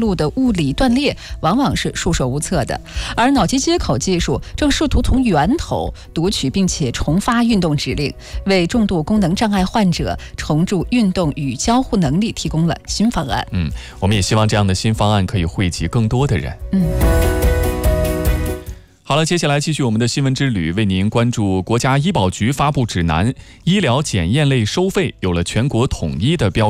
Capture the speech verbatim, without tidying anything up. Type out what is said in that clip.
路的物理断裂往往是束手无策的，而脑机接口技术正试图从源头读取并且重发运动指令，为重度功能障碍患者重铸运动与交互能力提供了新方案。 嗯，我们也希望这样的新方案可以惠及更多的人。 嗯。 好了，接下来继续我们的新闻之旅，为您关注国家医保局发布指南，医疗检验类收费有了全国统一的标准。